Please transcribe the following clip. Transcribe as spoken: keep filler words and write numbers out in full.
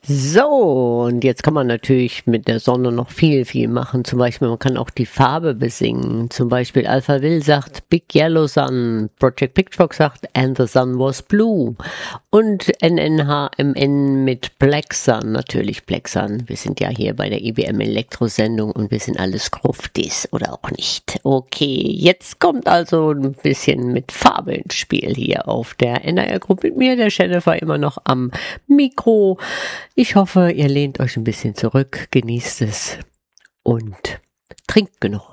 So, und jetzt kann man natürlich mit der Sonne noch viel, viel machen. Zum Beispiel, man kann auch die Farbe besingen. Zum Beispiel Alpha Will sagt Big Yellow Sun, Project Pitchfork sagt And the Sun was Blue. Und N N H M N mit Black Sun, natürlich Black Sun. Wir sind ja hier bei der I B M Elektro-Sendung und wir sind alles Gruftis oder auch nicht. Okay, jetzt kommt also ein bisschen mit Farbe ins Spiel hier auf der N R R-Gruppe mit mir, der Jennifer, immer noch am Mikro. Ich hoffe, ihr lehnt euch ein bisschen zurück, genießt es und trinkt genug.